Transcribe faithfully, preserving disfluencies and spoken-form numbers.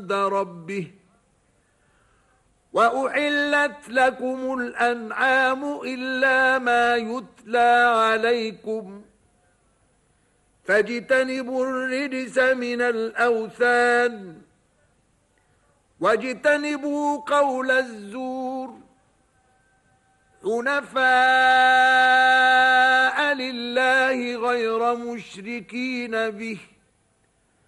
عند ربه وأحلت لكم الأنعام إلا ما يتلى عليكم فاجتنبوا الرجس من الأوثان واجتنبوا قول الزور حنفاء لله غير مشركين به